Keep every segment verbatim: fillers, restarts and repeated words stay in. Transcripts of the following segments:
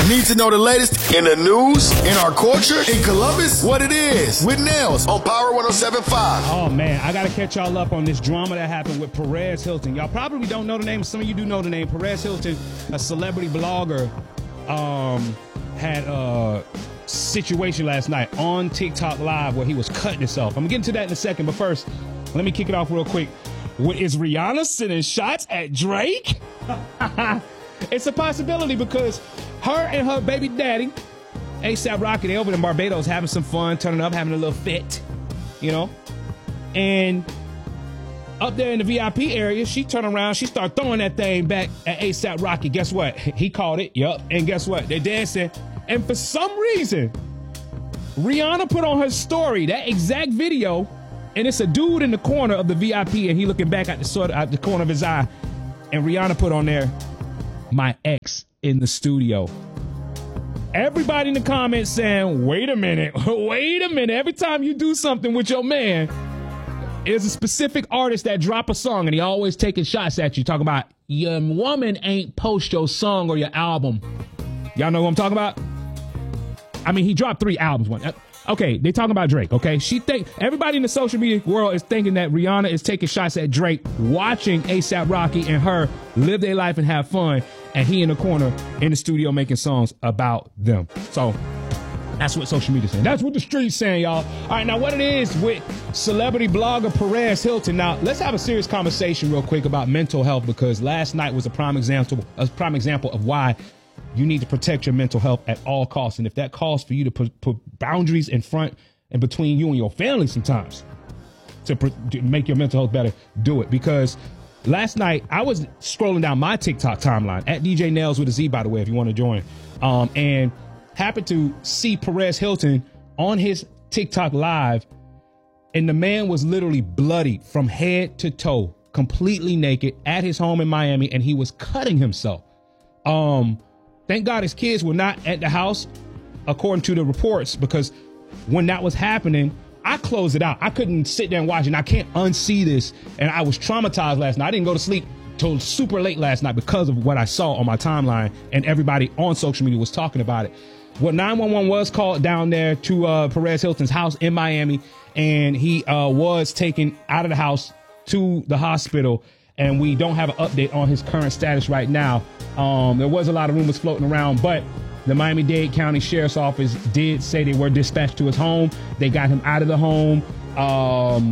Need to know the latest in the news, in our culture, in Columbus? What it is with Nails on Power one oh seven point five. Oh, man, I got to catch y'all up on this drama that happened with Perez Hilton. Y'all probably don't know the name. Some of you do know the name. Perez Hilton, a celebrity blogger, um, had a situation last night on TikTok Live where he was cutting himself. I'm going to get into that in a second, but first, let me kick it off real quick. Is Rihanna sending shots at Drake? It's a possibility because her and her baby daddy, A$AP Rocky, they over in Barbados having some fun, turning up, having a little fit, you know? And up there in the V I P area, she turned around, she started throwing that thing back at A$AP Rocky. Guess what? He caught it, yup. And guess what? They're dancing. And for some reason, Rihanna put on her story that exact video, and it's a dude in the corner of the V I P, and he looking back at the sort of, at the corner of his eye. And Rihanna put on there, my ex in the studio. Everybody in the comments saying, wait a minute, wait a minute. Every time you do something with your man, there's a specific artist that drop a song and he always taking shots at you, talking about your woman ain't post your song or your album. Y'all know who I'm talking about? I mean, he dropped three albums. One. Okay, they talking about Drake, okay? She think everybody in the social media world is thinking that Rihanna is taking shots at Drake, watching A$AP Rocky and her live their life and have fun, and he in the corner in the studio making songs about them. So that's what social media saying. That's what the street's saying, y'all. All right, now what it is with celebrity blogger Perez Hilton. Now, let's have a serious conversation real quick about mental health, because last night was a prime example, a prime example of why you need to protect your mental health at all costs. And if that calls for you to put, put boundaries in front and between you and your family sometimes to, pr- to make your mental health better, do it. Because last night I was scrolling down my TikTok timeline at D J Nails with a Z, by the way, if you want to join, um, and happened to see Perez Hilton on his TikTok Live. And the man was literally bloody from head to toe, completely naked at his home in Miami. And he was cutting himself. Um, Thank God his kids were not at the house, according to the reports, because when that was happening, I closed it out. I couldn't sit there and watch it, and I can't unsee this. And I was traumatized last night. I didn't go to sleep till super late last night because of what I saw on my timeline, and everybody on social media was talking about it. Well, nine one one was called down there to uh, Perez Hilton's house in Miami, and he uh, was taken out of the house to the hospital. And we don't have an update on his current status right now. Um, there was a lot of rumors floating around, but the Miami-Dade County Sheriff's Office did say they were dispatched to his home. They got him out of the home. Um,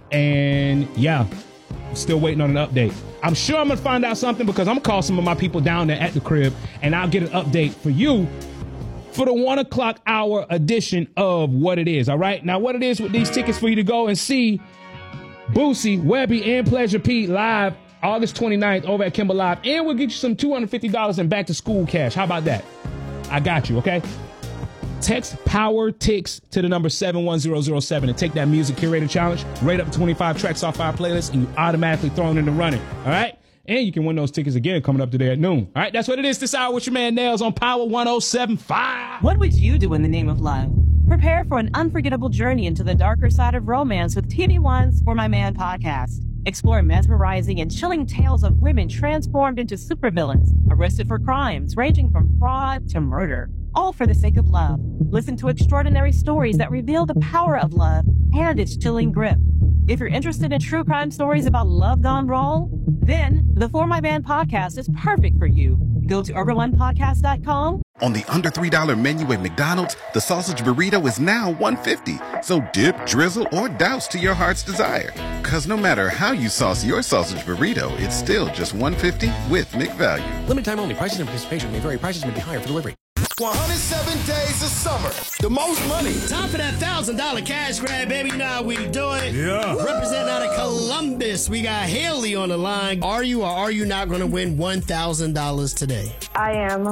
and yeah, still waiting on an update. I'm sure I'm going to find out something, because I'm going to call some of my people down there at the crib, and I'll get an update for you for the one o'clock hour edition of What It Is. All right. Now, what it is with these tickets for you to go and see Boosie, Webby, and Pleasure P live August twenty-ninth over at Kimber Live. And we'll get you some two hundred fifty dollars in back to school cash. How about that? I got you, okay? Text Power Ticks to the number seven one zero zero seven and take that music curator challenge. Rate up to twenty-five tracks off our playlist, and you automatically thrown in the running. All right? And you can win those tickets again coming up today at noon. All right? That's what it is this hour with your man Nails on Power one oh seven point five. What would you do in the name of love? Prepare for an unforgettable journey into the darker side of romance with T V One's For My Man podcast. Explore mesmerizing and chilling tales of women transformed into supervillains, arrested for crimes ranging from fraud to murder, all for the sake of love. Listen to extraordinary stories that reveal the power of love and its chilling grip. If you're interested in true crime stories about love gone wrong, then the For My Man podcast is perfect for you. Go to urban one podcast dot com. On the under three dollar menu at McDonald's, the sausage burrito is now one fifty. So dip, drizzle, or douse to your heart's desire. Because no matter how you sauce your sausage burrito, it's still just one fifty with McValue. Limited time only. Prices and participation may vary. Prices may be higher for delivery. one hundred seven days of summer. The most money. Time for that one thousand dollars cash grab, baby. Now we do it. Yeah. Representing out of Columbus, we got Haley on the line. Are you or are you not going to win one thousand dollars today? I am.